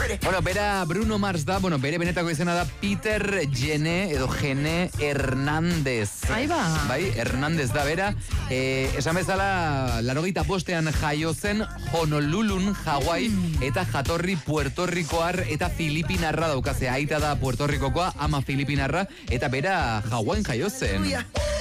Bueno, bera Bruno Mars da, bere benetako izena da Peter Gene Hernández. Aiba. Bai, Hernández da bera. Esan bezala, 85ean jaio zen Honolulun, Hawaii, eta jatorri puertorrikoar eta filipinarra daukaze. Aita da puertorrikokoa, ama filipinarra, eta bera Hawaiian jaio zen.